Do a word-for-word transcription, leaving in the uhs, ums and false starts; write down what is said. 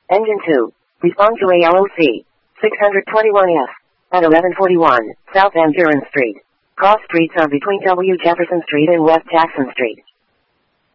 Engine two. Respond to A L O C. six twenty-one F. At eleven forty-one, South Van Buren Street. Cross streets are between W. Jefferson Street and West Jackson Street.